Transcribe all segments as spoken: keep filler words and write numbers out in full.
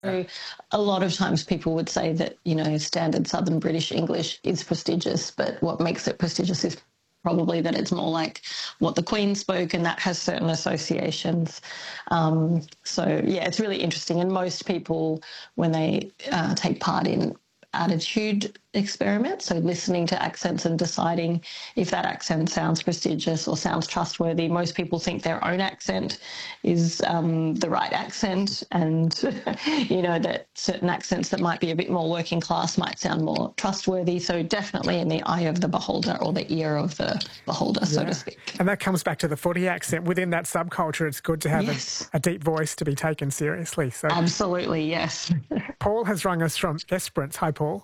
So a lot of times people would say that, you know, standard Southern British English is prestigious, but what makes it prestigious is probably that it's more like what the Queen spoke, and that has certain associations. Um, so, yeah, it's really interesting. And most people, when they uh, take part in attitude experiments, so listening to accents and deciding if that accent sounds prestigious or sounds trustworthy, most people think their own accent is um, the right accent, and you know that certain accents that might be a bit more working class might sound more trustworthy. So definitely in the eye of the beholder, or the ear of the beholder, so Yeah. to speak. And that comes back to the footy accent. Within that subculture, it's good to have Yes. a, a deep voice to be taken seriously. So Absolutely, yes. Paul has rung us from Esperance. Hi, Paul.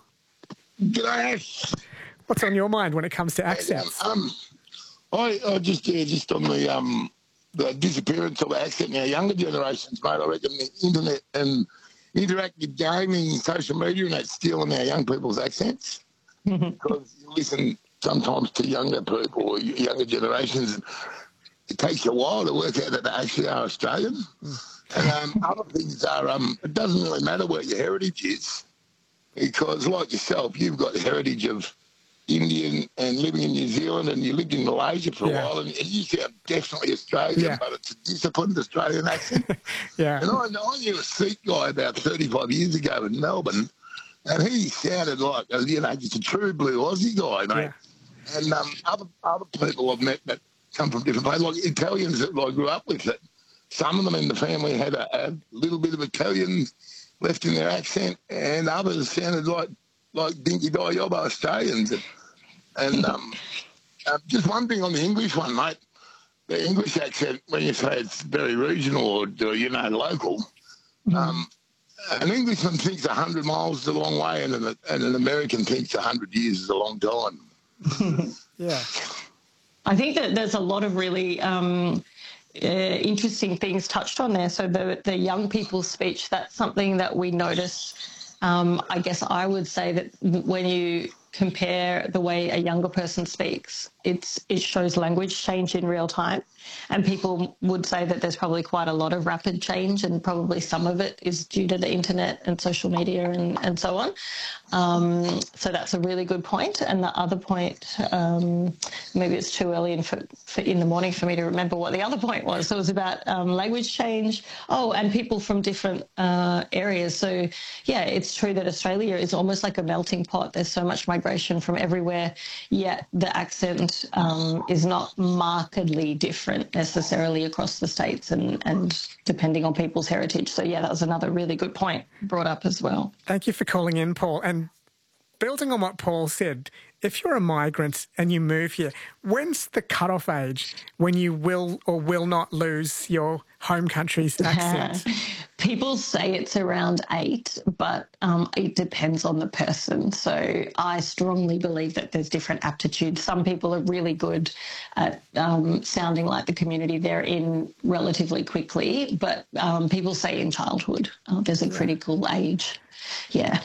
G'day. What's on your mind when it comes to accents? Um, I, I just, yeah, just on the um, the disappearance of accent in our younger generations, mate. I reckon the internet and interactive gaming, social media, and that's stealing our young people's accents. Because you listen sometimes to younger people or younger generations, and it takes you a while to work out that they actually are Australian. And um, other things are, um, it doesn't really matter what your heritage is. Because, like yourself, you've got the heritage of Indian and living in New Zealand, and you lived in Malaysia for Yeah. a while, and you sound definitely Australian, Yeah. but it's a disciplined Australian accent. Yeah. And I, I knew a Sikh guy about thirty-five years ago in Melbourne, and he sounded like, a, you know, just a true blue Aussie guy, mate. Yeah. And um, other other people I've met that come from different places, like Italians that I grew up with, that some of them in the family had a, a little bit of Italian left in their accent, and others sounded like like Dinky Diyobo Australians. And, and um, uh, just one thing on the English one, mate. The English accent, when you say it's very regional or, or you know, local, um, an Englishman thinks a hundred miles is a long way, and an, and an American thinks a hundred years is a long time. Yeah. I think that there's a lot of really um, uh, interesting things touched on there. So the the young people's speech, that's something that we notice. Um, I guess I would say that when you compare the way a younger person speaks, it's it shows language change in real time. And people would say that there's probably quite a lot of rapid change, and probably some of it is due to the internet and social media and, and so on. Um, so that's a really good point. And the other point, um, maybe it's too early in, for, for in the morning for me to remember what the other point was. So it was about um, language change. Oh, and people from different uh, areas. So, yeah, it's true that Australia is almost like a melting pot. There's so much migration from everywhere, yet the accent um, is not markedly different necessarily across the states, and, and depending on people's heritage. So, yeah, that was another really good point brought up as well. Thank you for calling in, Paul. And building on what Paul said, if you're a migrant and you move here, when's the cutoff age when you will or will not lose your home country's accent? People say it's around eight, but um, it depends on the person. So I strongly believe that there's different aptitudes. Some people are really good at um, sounding like the community they're in relatively quickly, but um, people say in childhood uh, there's a critical age. Yeah.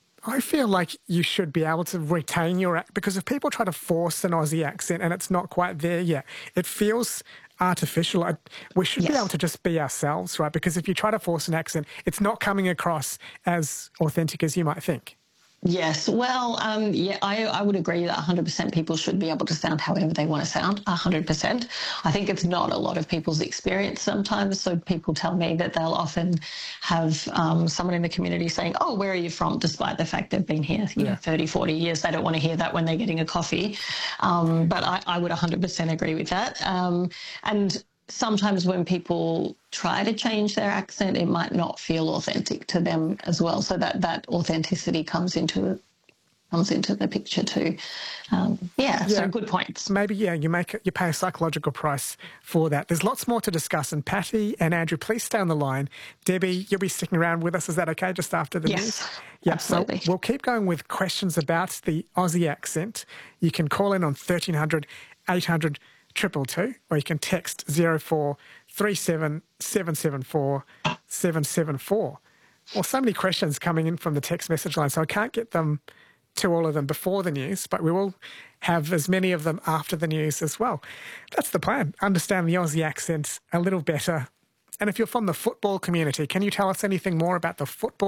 I feel like you should be able to retain your accent, because if people try to force an Aussie accent and it's not quite there yet, it feels artificial. I, we should Yes. be able to just be ourselves, right? Because if you try to force an accent, it's not coming across as authentic as you might think. Yes, well, um, yeah, I, I would agree that one hundred percent people should be able to sound however they want to sound, one hundred percent. I think it's not a lot of people's experience sometimes, so people tell me that they'll often have um, someone in the community saying, oh, where are you from, despite the fact they've been here, you Yeah. know, thirty, forty years. They don't want to hear that when they're getting a coffee. Um, but I, I would one hundred percent agree with that. Um, and sometimes when people try to change their accent, it might not feel authentic to them as well. So that, that authenticity comes into comes into the picture too. Um, yeah, Yeah. so good points. Maybe, yeah, you make it, you pay a psychological price for that. There's lots more to discuss. And Patty and Andrew, please stay on the line. Debbie, you'll be sticking around with us. Is that okay, just after the Yes, news? Yeah, absolutely. So we'll keep going with questions about the Aussie accent. You can call in on thirteen hundred, eight hundred, two two two, or you can text zero four three seven seven seven four seven seven four. Well, so many questions coming in from the text message line, so I can't get them to all of them before the news, but we will have as many of them after the news as well. That's the plan. Understand the Aussie accent a little better And if you're from the football community, can you tell us anything more about the football